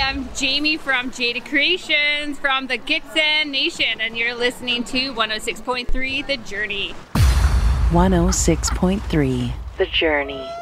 I'm Jamie from Jada Creations from the Gitxsan Nation, and you're listening to 106.3 The Journey. 106.3 The Journey.